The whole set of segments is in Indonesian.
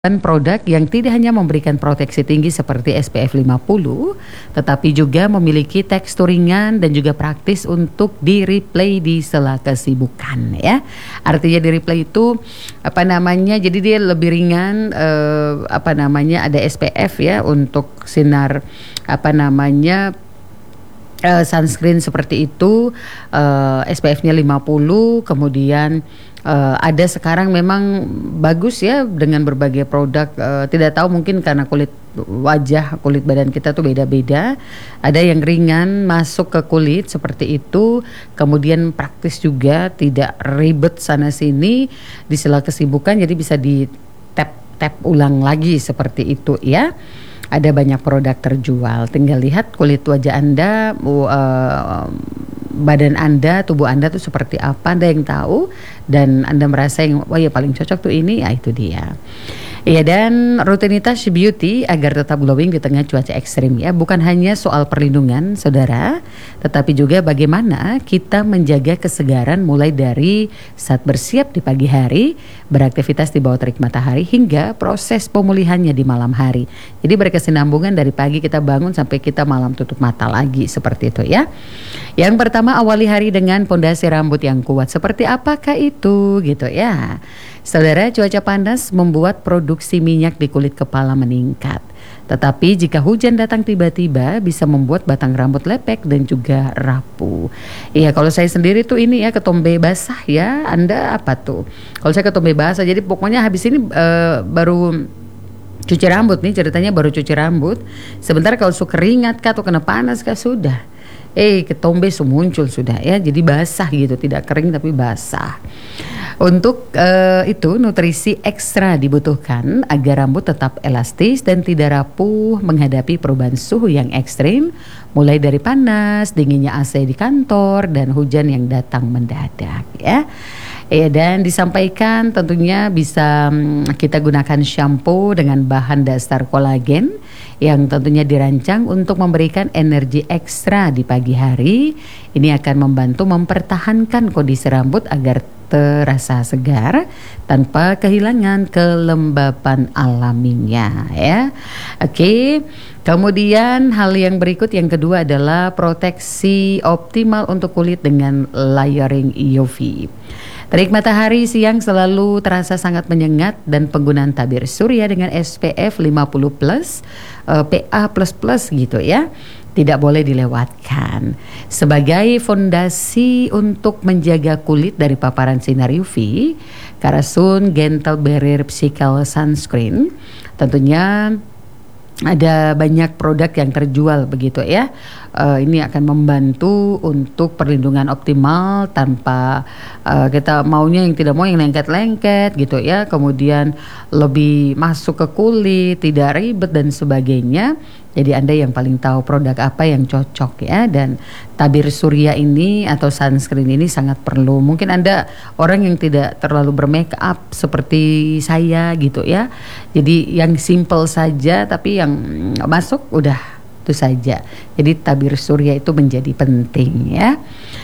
Produk yang tidak hanya memberikan proteksi tinggi seperti SPF 50, tetapi juga memiliki tekstur ringan dan juga praktis untuk di-replay di sela kesibukan ya. Artinya di-replay itu jadi dia lebih ringan, ada SPF ya untuk sinar sunscreen seperti itu, SPF-nya 50, kemudian ada sekarang memang bagus ya dengan berbagai produk, tidak tahu mungkin karena kulit badan kita tuh beda-beda. Ada yang ringan masuk ke kulit seperti itu, kemudian praktis juga, tidak ribet sana sini di sela kesibukan, jadi bisa di tap ulang lagi seperti itu ya. Ada banyak produk terjual, tinggal lihat kulit wajah Anda, badan Anda, tubuh Anda tuh seperti apa, Anda yang tahu, dan Anda merasa yang paling cocok tuh ini, ya itu dia. Ya, dan rutinitas beauty agar tetap glowing di tengah cuaca ekstrim ya, bukan hanya soal perlindungan saudara, tetapi juga bagaimana kita menjaga kesegaran mulai dari saat bersiap di pagi hari, beraktivitas di bawah terik matahari, hingga proses pemulihannya di malam hari. Jadi berkesinambungan dari pagi kita bangun sampai kita malam tutup mata lagi, seperti itu ya. Yang pertama, awali hari dengan pondasi rambut yang kuat. Seperti apakah itu gitu ya. Saudara, cuaca panas membuat produksi minyak di kulit kepala meningkat. Tetapi jika hujan datang tiba-tiba bisa membuat batang rambut lepek dan juga rapuh. Iya, kalau saya sendiri tuh ini ya, ketombe basah ya. Anda apa tuh? Kalau saya ketombe basah, jadi pokoknya habis ini baru cuci rambut nih, ceritanya baru cuci rambut. Sebentar kalau suka keringat kah atau kena panas kah, sudah ketombe muncul sudah ya, jadi basah gitu, tidak kering tapi basah. Untuk itu nutrisi ekstra dibutuhkan agar rambut tetap elastis dan tidak rapuh menghadapi perubahan suhu yang ekstrim, mulai dari panas, dinginnya AC di kantor, dan hujan yang datang mendadak ya. Dan disampaikan tentunya bisa kita gunakan shampoo dengan bahan dasar kolagen yang tentunya dirancang untuk memberikan energi ekstra di pagi hari. Ini akan membantu mempertahankan kondisi rambut agar terasa segar tanpa kehilangan kelembapan alaminya ya. Kemudian hal yang berikut, yang kedua adalah proteksi optimal untuk kulit dengan layering UV. Terik matahari siang selalu terasa sangat menyengat, dan penggunaan tabir surya dengan SPF 50+, PA++ gitu ya, tidak boleh dilewatkan. Sebagai fondasi untuk menjaga kulit dari paparan sinar UV, Karasun Gentle Barrier Physical Sunscreen tentunya ada banyak produk yang terjual begitu ya. Ini akan membantu untuk perlindungan optimal tanpa kita maunya yang tidak mau yang lengket-lengket gitu ya. Kemudian lebih masuk ke kulit, tidak ribet dan sebagainya. Jadi Anda yang paling tahu produk apa yang cocok ya. Dan tabir surya ini atau sunscreen ini sangat perlu. Mungkin Anda orang yang tidak terlalu bermake up seperti saya gitu ya. Jadi yang simple saja, tapi yang masuk udah itu saja. Jadi tabir surya itu menjadi penting ya.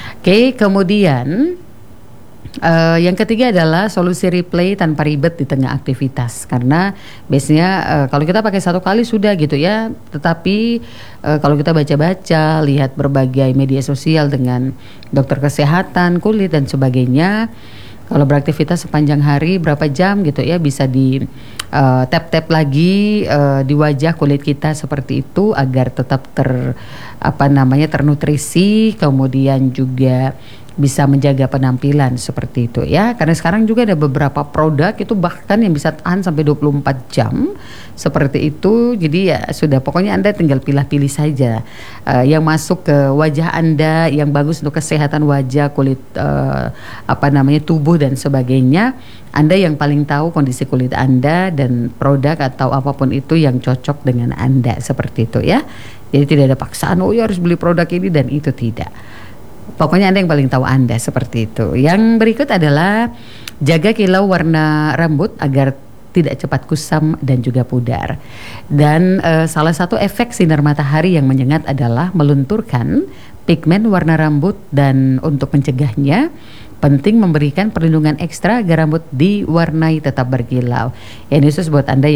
Kemudian yang ketiga adalah solusi replay tanpa ribet di tengah aktivitas. Karena biasanya kalau kita pakai satu kali sudah gitu ya. Tetapi kalau kita baca-baca, lihat berbagai media sosial dengan dokter kesehatan kulit dan sebagainya, kalau beraktivitas sepanjang hari berapa jam gitu ya, bisa di tap-tap lagi di wajah kulit kita seperti itu agar tetap ternutrisi, kemudian juga bisa menjaga penampilan seperti itu ya. Karena sekarang juga ada beberapa produk itu bahkan yang bisa tahan sampai 24 jam seperti itu. Jadi ya sudah, pokoknya Anda tinggal pilih-pilih saja yang masuk ke wajah Anda, yang bagus untuk kesehatan wajah, kulit tubuh dan sebagainya. Anda yang paling tahu kondisi kulit Anda dan produk atau apapun itu yang cocok dengan Anda seperti itu ya. Jadi tidak ada paksaan harus beli produk ini dan itu, tidak. Pokoknya Anda yang paling tahu Anda seperti itu. Yang berikut adalah jaga kilau warna rambut agar tidak cepat kusam dan juga pudar. Dan salah satu efek sinar matahari yang menyengat adalah melunturkan pigmen warna rambut, dan untuk mencegahnya penting memberikan perlindungan ekstra agar rambut diwarnai tetap berkilau. Ya, ini khusus buat Anda